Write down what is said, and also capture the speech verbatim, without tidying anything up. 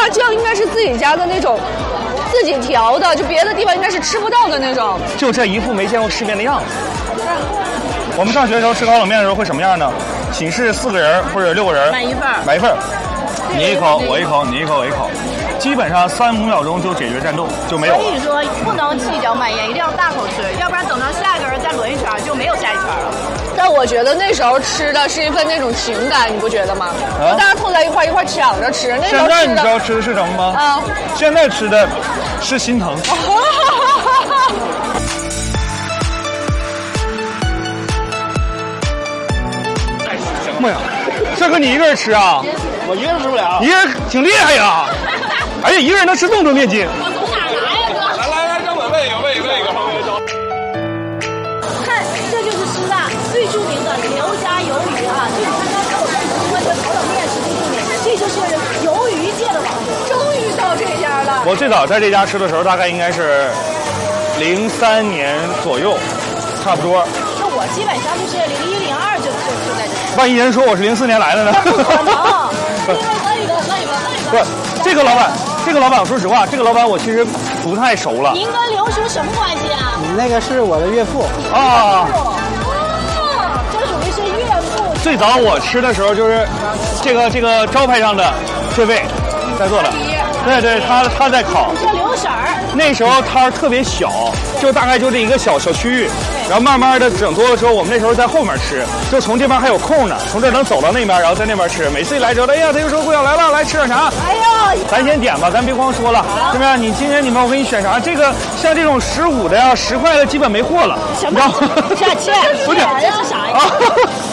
辣酱应该是自己家的那种，自己调的，就别的地方应该是吃不到的那种。 就这一副没见过世面的样子。我们上学的时候吃高冷面的时候会什么样呢？寝室四个人或者六个人买一份， 买一份，你一口我一口，你一口我一口，基本上三五秒钟就解决战斗，就没有了。 所以说不能细嚼慢咽，一定要大口吃，要不然等到下一个人再轮一圈就没有下一圈了。 但我觉得那时候吃的是一份那种情感，你不觉得吗？啊、大家凑在一块一块抢着吃。那时候现在你知道吃的是什么吗？啊，现在吃的是心疼。妈呀，这个你一个人吃啊？ 我一个人吃不了。 一个人挺厉害呀！哎呀，一个人能吃这么多面筋。 我从哪来呀，哥？ 来来来，让我喂一个，喂一个，喂一个， 看，这就是师大最著名的刘家鱿鱼啊！就你刚刚说我们喜欢的烤冷面是最著名，这就是鱿鱼界的王者。 终于到这家了。 我最早在这家吃的时候，大概应该是零三年左右，差不多。 那我基本上就是零一零二就就就在这。 万一人说我是零四年来的呢？ 不可能，因为那个那个那个。 不是这个老板，这个老板，说实话，这个老板我其实不太熟了。 您跟刘叔什么关系啊？ 你那个是我的岳父啊。 哦，这属于是岳父。 最早我吃的时候就是这个这个招牌上的这位在做的，对对，他他在烤。 叫刘婶儿。 那时候摊儿特别小，就大概就这一个小小区域，然后慢慢的整多了之后，我们那时候在后面吃，就从这边还有空呢，从这儿能走到那边，然后在那边吃。每次一来之后，哎呀，他就说顾小来了，来吃点啥？ 哎呀， 咱先点吧，咱别光说了，是不是？你今天你们我给你选啥？这个像这种十五的呀、十块的，基本没货了。 什么？这这不是这是啥呀？